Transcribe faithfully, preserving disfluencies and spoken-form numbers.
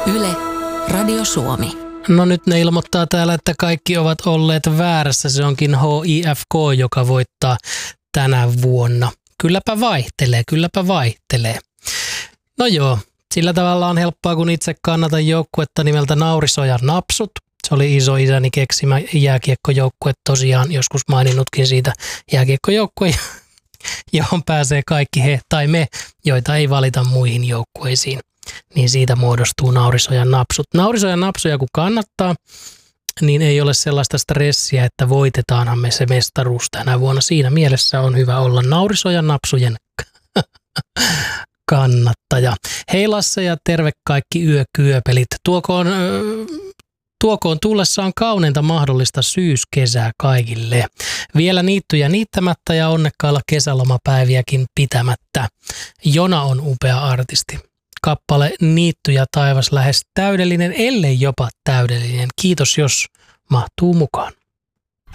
Yle, Radio Suomi. No nyt ne ilmoittaa täällä, että kaikki ovat olleet väärässä. Se onkin H I F K, joka voittaa tänä vuonna. Kylläpä vaihtelee, kylläpä vaihtelee. No joo, sillä tavalla on helppoa, kun itse kannatan joukkuetta nimeltä Naurisojan Napsut. Se oli isoisäni keksimä jääkiekkojoukkue, tosiaan joskus maininnutkin siitä jääkiekkojoukkue, johon pääsee kaikki he tai me, joita ei valita muihin joukkueisiin. Niin siitä muodostuu Naurisojan Napsut. Naurisojan Napsuja kun kannattaa, niin ei ole sellaista stressiä, että voitetaanhan me se mestaruus tänä vuonna. Siinä mielessä on hyvä olla Naurisojan Napsujen kannattaja. Hei Lasse ja terve kaikki yökyöpelit. Tuokoon, tuokoon tullessaan kauneinta mahdollista syyskesää kaikille. Vielä niittyjä niittämättä ja onnekkailla kesälomapäiviäkin pitämättä. Jona on upea artisti. Kappale Niitty ja taivas lähes täydellinen, ellei jopa täydellinen. Kiitos, jos mahtuu mukaan.